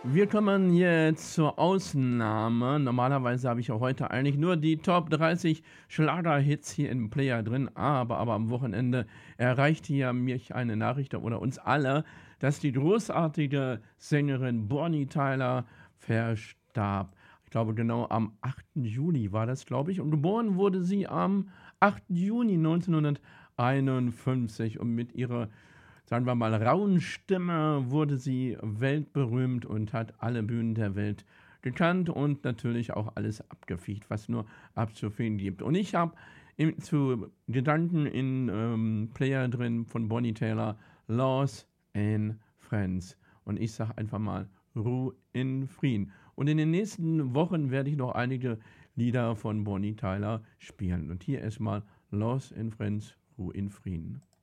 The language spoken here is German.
Wir kommen jetzt zur Ausnahme. Normalerweise habe ich ja heute eigentlich nur die Top 30 Schlagerhits hier im Player drin, aber am Wochenende erreichte ja mich eine Nachricht oder uns alle, dass die großartige Sängerin Bonnie Tyler verstarb. Ich glaube, genau am 8. Juli war das, glaube ich. Und geboren wurde sie am 8. Juni 1951 und mit ihrer, sagen wir mal, rauen Stimme wurde sie weltberühmt und hat alle Bühnen der Welt gekannt und natürlich auch alles abgefegt, was nur abzufegen gibt. Und ich habe zu Gedanken in Player drin von Bonnie Tyler, Lost in Friends. Und ich sage einfach mal, Ruhe in Frieden. Und in den nächsten Wochen werde ich noch einige Lieder von Bonnie Tyler spielen. Und hier erstmal Lost in Friends, Ruhe in Frieden.